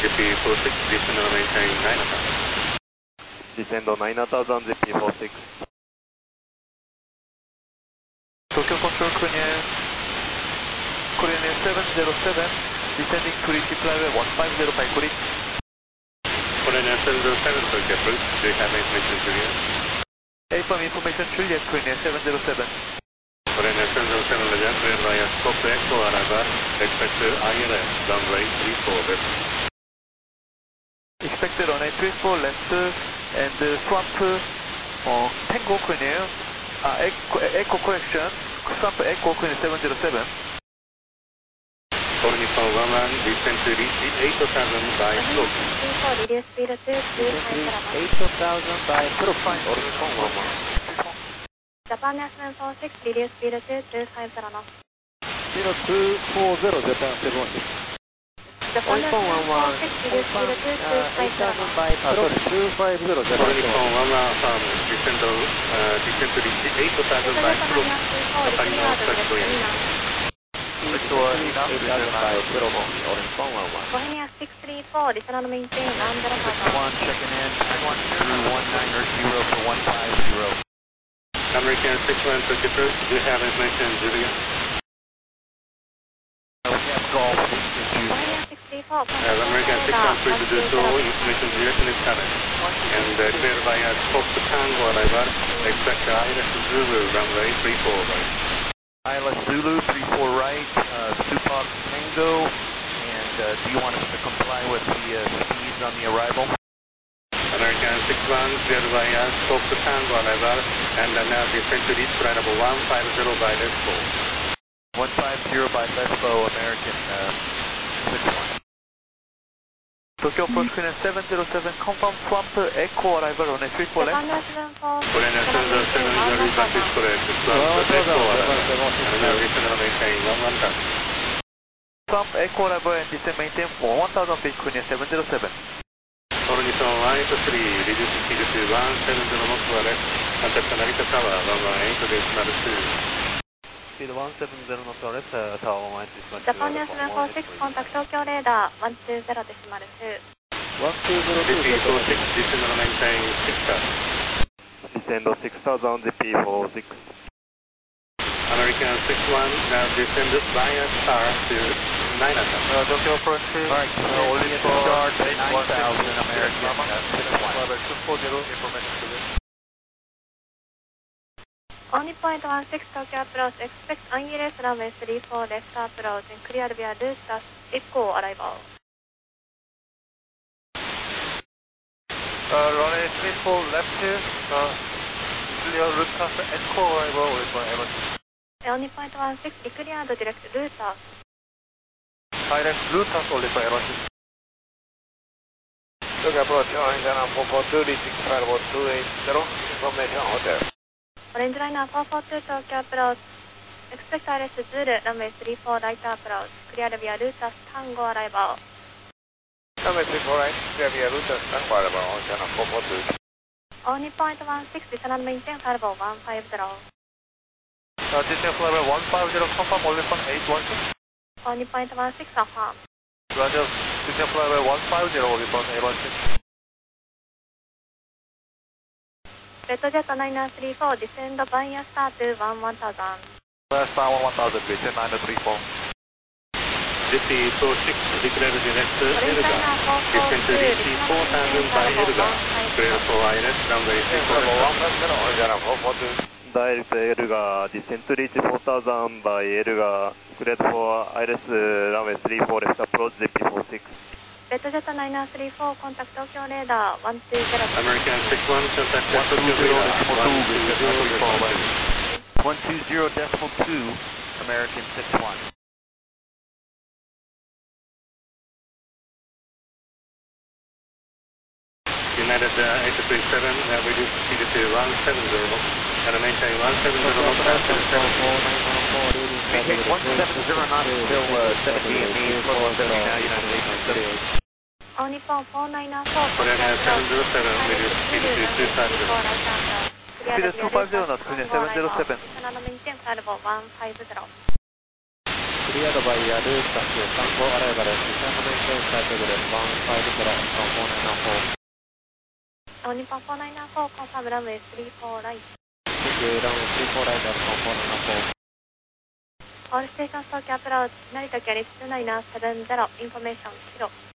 GP46, descend and maintain 9000. Descend 9000, GP46. Tokyo Control Korean Air 707, descending to receive flight 150 by Korea. Korean Air 707, Tokyo approach, do you have information Juliet? A-firm information Juliet, Korean Air 707. Korean Air 707, Legend, cleared via Scott Echo arrival, expect ILS, runway 34 left. Expected on a 34 left and swamp Tango Korean Air, echo correction, swamp Echo Korean Air 707. All Nippon 11, descend to reach 8000 by slope. Reduce speed to 8000 by slope. All Nippon 11. Japan National 46, reduce speed to 250 knots. 0240, Japan 76. Japan National 46, reduce speed to 250 knots. by slope. 250, All Japan Nippon 11, firm, descend to reach 8000 by slope. Kapari no touch wind. 8000 by slope. All Nippon 11. Bohemia 634, descend and maintain 1000. 1 checking in, 319er 0 for 150. American 61, Tokyo approach, do you have information Juliet? We have golf Bohemia 634, American 61, please do so, information Juliet is coming. And cleared via Scott Tango arrival, expect ILS Zulu, runway 34 right. ILS Zulu, 34 right, Tupac Tango, and do you want us to comply with the speeds on the arrival? American 61, cleared via Scott Tango arrival, and now descend to reach flight level 150 by Lesbo. 150 by Lesbo, American 61. Tokyo approach Korean 707, confirm swamp Echo arrival on a 34 left. Japan National 46, Korean 707, your result is correct. Swamp Echo arrival, and now descend and maintain 1000. Swamp Echo arrival and descend maintain for 1000 feet Korean 707. All Nippon 183, reduce speed to 170 knots left, contact Narita Tower, runway 8 decimal 2. Speed 170 knots left, tower 1 decimal 2. Japan National 46, contact Tokyo radar 120 decimal 2. 120, GP46, descend and maintain 6000. Descend 6000, GP46. American 61, now descend via star to 9000. Tokyo approach, Alright, only for start 9000 American 61. level 240, information to this. Only point 16, Tokyo approach, expect ILS runway 34 left approach and clear via Lufthansa Echo arrival. Runway 34 left, clear Lufthansa Echo arrival with emergency. Only point 16, declared direct Lufthansa. ILS Lufthansa only for emergency. Tokyo approach, orange liner 442, reaching flight level 280, information hotel. Orange liner 442, Tokyo approach, expect ILS Zulu runway 34 right approach, clear via Lufthansa Tango arrival. Runway 34 right, clear via Lufthansa Tango arrival, orange liner 442. Only point 16, descend and maintain flight level 150. Descend flight level 150, confirm only from 816. Only point 16, affirm. Roger, descend flight level 150, only from 816. Jetjet 934, descend via star to 1000. Star 1000, descend 934. GP46, declared direct Elga, descend to reach 4000 by Elga, clear for ILS runway 34 left. Direct Elga, descend to reach 4000 by Elga, cleared for ILS runway 34 left approach, GP46. Jetjet 934, contact Tokyo radar 120. American 61, contact Tokyo radar 120.2, American 61. United 837, reduce speed to 170, and maintain 170 knots after 70. Maintain 170 knots till 70 and me, slow 70 now, United 837. Only point 494, Korean 707, reduce speed to 250. Speed is 250 knots, Korean 707. maintain flight level 150. Cleared by Lufthansa Tango arrival, descend maintain flight level Nippon 494, confirm runway 34 right. Runway 34 right at confirm 494. All stations Tokyo approach, Narita Carry 2970, information 0.